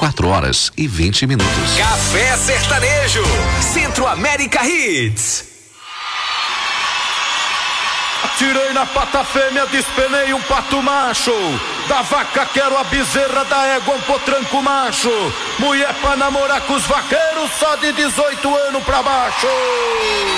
4h20. Café Sertanejo, Centro América Hits. Tirei na pata fêmea, despenei um pato macho. Da vaca quero a bezerra, da égua um potranco macho. Mulher pra namorar com os vaqueiros, só de 18 anos pra baixo.